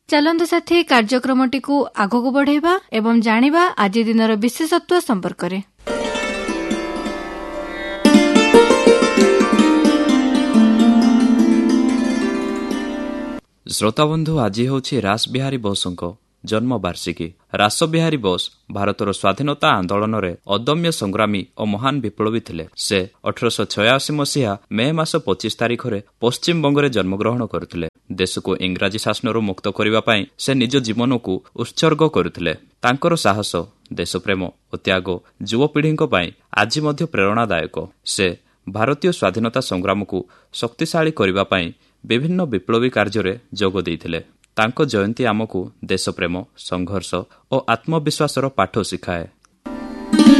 ଚାଲନ୍ତୁ ସାଥୀ କାର୍ଯ୍ୟକ୍ରମଟିକୁ ଆଗକୁ ବଢ଼ାଇବା ଏବଂ ଜାଣିବା ଆଜି ଦିନର ବିଶେଷତ୍ୱ ସମ୍ପର୍କରେ। ଶ୍ରୋତାବନ୍ଧୁ, ଆଜି ହେଉଛି ରାସବିହାରୀ ବୋଷଙ୍କ ଜନ୍ମବାର୍ଷିକୀ। ରାସବିହାରୀ ବୋଷ ଭାରତର ସ୍ୱାଧୀନତା ଆନ୍ଦୋଳନରେ ଅଦମ୍ୟ ସଂଗ୍ରାମୀ ଓ ମହାନ ବିପ୍ଳବୀ ଥିଲେ। ସେ 1886 ମସିହା ମେ ମାସ 25 ତାରିଖରେ ପଶ୍ଚିମବଙ୍ଗରେ ଜନ୍ମଗ୍ରହଣ କରିଥିଲେ। ଦେଶକୁ ଇଂରାଜୀ ଶାସନରୁ ମୁକ୍ତ କରିବା ପାଇଁ ସେ ନିଜ ଜୀବନକୁ ଉତ୍ସର୍ଗ କରୁଥିଲେ। ତାଙ୍କର ସାହସ, ଦେଶପ୍ରେମ ଓ ତ୍ୟାଗ ଯୁବପିଢ଼ିଙ୍କ ପାଇଁ ଆଜି ମଧ୍ୟ ପ୍ରେରଣାଦାୟକ। ସେ ଭାରତୀୟ ସ୍ୱାଧୀନତା ସଂଗ୍ରାମକୁ ଶକ୍ତିଶାଳୀ କରିବା ପାଇଁ ବିଭିନ୍ନ ବିପ୍ଳବୀ କାର୍ଯ୍ୟରେ ଯୋଗ ଦେଇଥିଲେ। ତାଙ୍କ ଜୟନ୍ତୀ ଆମକୁ ଦେଶପ୍ରେମ, ସଂଘର୍ଷ ଓ ଆତ୍ମବିଶ୍ୱାସର ପାଠ ଶିଖାଏ।